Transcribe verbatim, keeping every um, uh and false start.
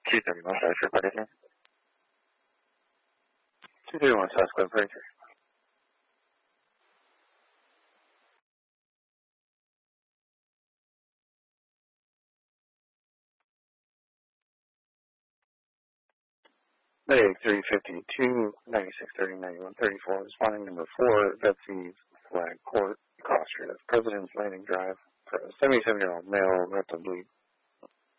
Q thirty-one, sorry for question. two thirty-one, South Cliff Breaker. Bay three fifty-two, ninety-six thirty, ninety-one thirty-four, responding number four, Betsy Flag Court, cross street of President's Landing Drive, for a seventy-seven-year-old male, relatively